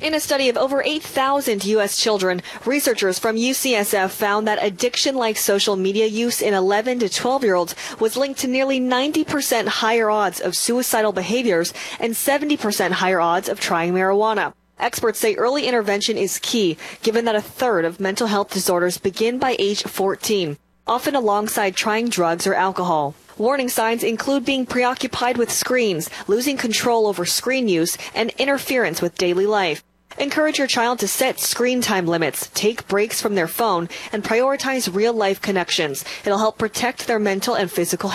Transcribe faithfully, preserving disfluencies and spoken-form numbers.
In a study of over eight thousand U S children, researchers from U C S F found that addiction-like social media use in eleven to twelve-year-olds was linked to nearly ninety percent higher odds of suicidal behaviors and seventy percent higher odds of trying marijuana. Experts say early intervention is key, given that a third of mental health disorders begin by age fourteen, often alongside trying drugs or alcohol. Warning signs include being preoccupied with screens, losing control over screen use, and interference with daily life. Encourage your child to set screen time limits, take breaks from their phone, and prioritize real-life connections. It'll help protect their mental and physical health.